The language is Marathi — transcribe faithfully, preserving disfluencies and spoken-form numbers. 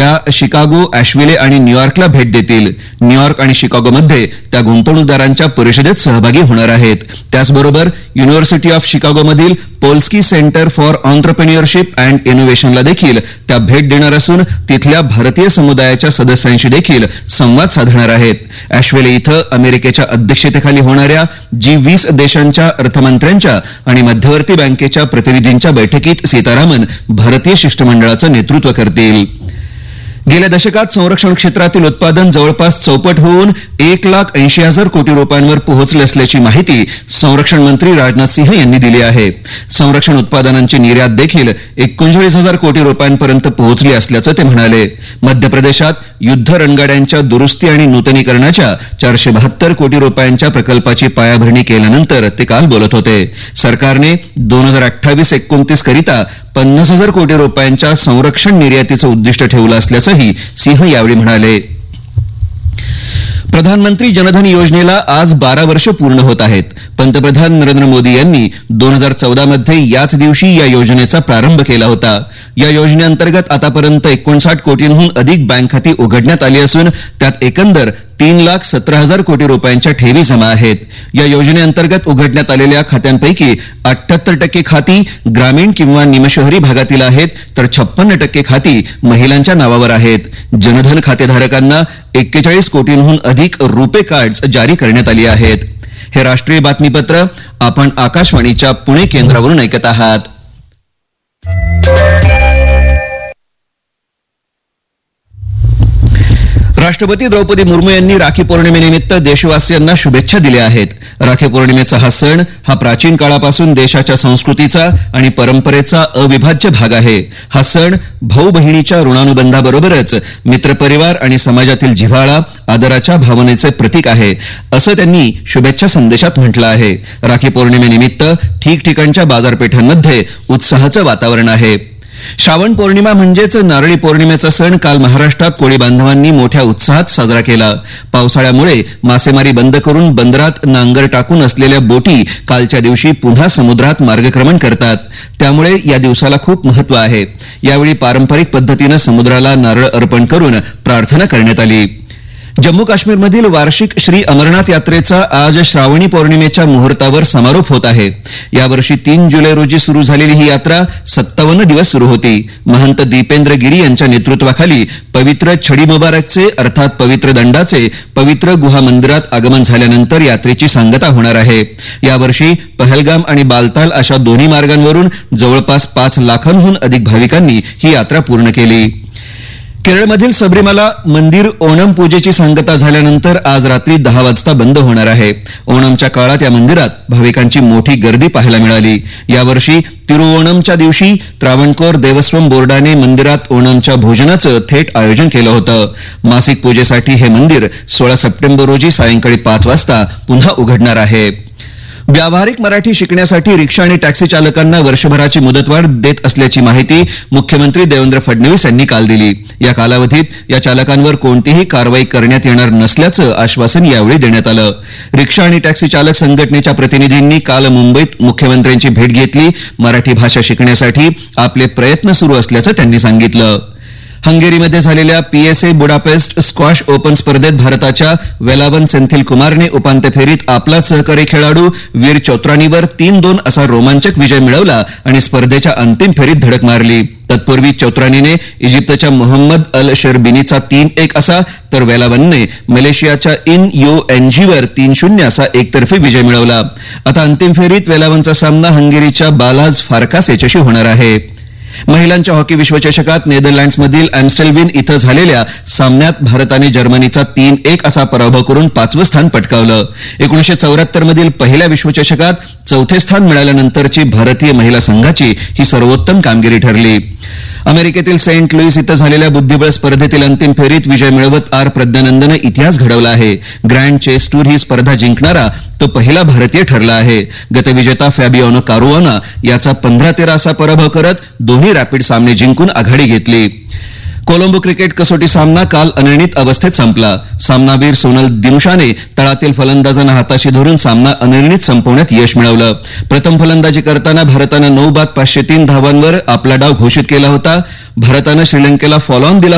त्या शिकागो, अॅशविले आणि न्यूयॉर्कला भेट देतील. न्यूयॉर्क आणि शिकागोमध्ये त्या गुंतवणूकदारांच्या परिषदेत सहभागी होणार आहेत. त्याचबरोबर university of शिकागोमधील Polski centre for ऑन्ट्रप्रेन्युअरशिप and इनोव्हेशनला देखील त्या भेट देणार असून तिथल्या भारतीय समुदायाच्या सदस्यांशी देखील संवाद साधणार आहेत. अॅशविले इथं अमेरिकेच्या अध्यक्षतेखाली होणाऱ्या जी वीस देशांच्या अर्थमंत्र्यांच्या आणि मध्यवर्ती बँकेच्या प्रतिनिधींच्या बैठकीत सीतारामन भारतीय शिष्टमंडळाचं नेतृत्व करतील. गेल्या दशकात संरक्षण क्षेत्रातील उत्पादन जवळपास चौपट होऊन एक लाख ऐंशी हजार कोटी रुपयांवर पोहोचले असल्याची माहिती संरक्षण मंत्री राजनाथ सिंह यांनी दिली आहे. संरक्षण उत्पादनांची निर्यात देखील एकोणचाळीस हजार कोटी रुपयांपर्यंत पोहोचली असल्याचं ते म्हणाले. मध्य प्रदेशात युद्ध रणगाड्यांच्या दुरुस्ती आणि नूतनीकरणाच्या चारशे बहात्तर कोटी रुपयांच्या प्रकल्पाची पायाभरणी केल्यानंतर ते काल बोलत होते. सरकारने दोन हजार अठ्ठावीस एकोणतीस करिता पन्नास हजार कोटी रुपयांच्या संरक्षण निर्यातीचं उद्दिष्ट ठेवलं असल्याचंही सिंह यावेळी म्हणाले. प्रधानमंत्री जनधन योजनेला आज बारा वर्ष पूर्ण होत आहेत. पंतप्रधान नरेंद्र मोदी यांनी दोन हजार चौदा मध्ये याच दिवशी या योजनेचा प्रारंभ केला होता. या योजनेअंतर्गत आतापर्यंत एकोणसाठ कोटींहून अधिक बँक खाती उघडण्यात आली असून त्यात एकंदर तीन लाख सतरा हजार कोटी रुपयांच्या ठेवी जमा आहेत. या योजनेअंतर्गत उघडण्यात आलेल्या खात्यांपैकी अठ्ठ्याहत्तर टक्के खाती ग्रामीण किंवा निमशहरी भागातील आहेत, तर छप्पन्न टक्के खाती महिलांच्या नावावर आहेत. जनधन खातेधारकांना एक्केचाळीस कोटींहून अधिक रुपे कार्ड्स जारी करण्यात आली आहेत. हे राष्ट्रीय बातमीपत्र आपण आकाशवाणीच्या पुणे केंद्रावरून ऐकत आहात. राष्ट्रपती द्रौपदी मुर्मू यांनी राखी पौर्णिमेनिमित्त देशवासियांना शुभेच्छा दिल्या आहेत. राखी पौर्णिमेचा हा सण हा प्राचीन काळापासून देशाच्या संस्कृतीचा आणि परंपरेचा अविभाज्य भाग आहे. हा सण भाऊ बहिणीच्या ऋणानुबंधाबरोबरच मित्रपरिवार आणि समाजातील जिव्हाळा, आदराच्या भावनेचे प्रतीक आहे, असं त्यांनी शुभेच्छा संदेशात म्हटलं आहे. राखी पौर्णिमेनिमित्त ठिकठिकाणच्या बाजारपेठांमध्ये उत्साहाचं वातावरण आहे. श्रावण पौर्णिमा म्हणजेच नारळी पौर्णिमेचा सण काल महाराष्ट्रात कोळी बांधवांनी मोठ्या उत्साहात साजरा केला. पावसाळ्यामुळे मासेमारी बंद करून बंदरात नांगर टाकून असलेल्या बोटी कालच्या दिवशी पुन्हा समुद्रात मार्गक्रमण करतात. त्यामुळे या दिवसाला खूप महत्त्व आहे. यावेळी पारंपरिक पद्धतीनं समुद्राला नारळ अर्पण करून प्रार्थना करण्यात आली. जम्मू काश्मीरमधील वार्षिक श्री अमरनाथ यात्रेचा आज श्रावणी पौर्णिमेच्या मुहूर्तावर समारोप होत आहे. यावर्षी तीन जुलै रोजी सुरू झालेली ही यात्रा सत्तावन्न दिवस सुरू होती. महंत दीपेंद्र गिरी यांच्या नेतृत्वाखाली पवित्र छडी मुबारकचे अर्थात पवित्र दंडाचे पवित्र गुहा मंदिरात आगमन झाल्यानंतर यात्रेची सांगता होणार आहे. यावर्षी पहलगाम आणि बालताल अशा दोन्ही मार्गांवरून जवळपास पाच लाखांहून अधिक भाविकांनी ही यात्रा पूर्ण केली. केरळमधील सबरीमाला मंदिर ओणम पूजेची सांगता झाल्यानंतर आज रात्री दहा वाजता बंद होणार आहे. ओणमच्या काळात या मंदिरात भाविकांची मोठी गर्दी पाहायला मिळाली. यावर्षी तिरुओणमच्या दिवशी त्रावणकोर देवस्वम बोर्डाने मंदिरात ओणमच्या भोजनाचं थेट आयोजन केलं होतं. मासिक पूजेसाठी हे मंदिर सोळा सप्टेंबर रोजी सायंकाळी पाच वाजता पुन्हा उघडणार आहे. व्यावहारिक मराठी शिकण्यासाठी रिक्षा आणि टॅक्सी चालकांना वर्षभराची मुदतवाढ देत असल्याची माहिती मुख्यमंत्री देवेंद्र फडणवीस यांनी काल दिली. या कालावधीत या चालकांवर कोणतीही कारवाई करण्यात येणार नसल्याचं आश्वासन यावेळी देण्यात आलं. रिक्षा आणि टॅक्सी चालक संघटनेच्या प्रतिनिधींनी काल मुंबईत मुख्यमंत्र्यांची भेट घेतली. मराठी भाषा शिकण्यासाठी आपले प्रयत्न सुरू असल्याचं त्यांनी सांगितलं. हंगेरीमध्ये झालेल्या पीएसए बुडापेस्ट स्क्वॉश ओपन स्पर्धेत भारताच्या वेलावन सेंथिल कुमारने उपांत्य फेरीत आपला सहकारी खेळाडू वीर चोत्रानीवर तीन दोन असा रोमांचक विजय मिळवला आणि स्पर्धेच्या अंतिम फेरीत धडक मारली. तत्पूर्वी चौत्रानीने इजिप्तच्या मोहम्मद अल शर्बिनीचा तीन एक असा तर वेलावनने मलेशियाच्या इन यो एनजीवर तीन शून्य असा एकतर्फी विजय मिळवला. आता अंतिम फेरीत वेलावनचा सामना हंगेरीच्या बालाज फारकास याच्याशी होणार आहे. महिलांच्या हॉकी विश्वचषकात नेदरलँड्समधील अॅम्स्टेलविन इथं झालेल्या सामन्यात भारताने जर्मनीचा तीन एक असा पराभव करून पाचवं स्थान पटकावलं. एकोणीसशे चौऱ्याहत्तर मधील पहिल्या विश्वचषकात चौथे स्थान मिळाल्यानंतरची भारतीय महिला संघाची ही सर्वोत्तम कामगिरी ठरली. अमेरिकेतील सेंट लुईस इथं झालेल्या बुद्धिबळ स्पर्धेतील अंतिम फेरीत विजय मिळवत आर प्रज्ञानंदनं इतिहास घडवला आहे. ग्रँड चेस टूर ही स्पर्धा जिंकणारा तो पहिला भारतीय ठरला आहे. गतविजेता फॅबियानो कारुआना याचा पंधरा तेरा असा पराभव करत दोन्ही रॅपिड सामने जिंकून आघाडी घेतली. कोलंबो क्रिकेट कसोटी सामना काल अनिर्णित अवस्थेत संपला. सामनावीर सोनल दिनुशाने तळातील फलंदाजांना हाताशी धरून सामना अनिर्णित संपवण्यात यश मिळवलं. प्रथम फलंदाजी करताना भारतानं नऊ बाद पाचशे तीन धावांवर आपला डाव घोषित केला होता. भारतानं श्रीलंकेला फॉलोऑन दिला